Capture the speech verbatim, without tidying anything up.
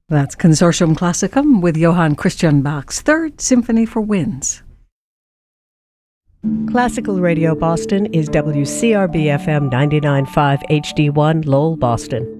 That's Consortium Classicum with Johann Christian Bach's Third Symphony for Winds. Classical Radio Boston is W C R B F M ninety-nine point five H D one Lowell, Boston.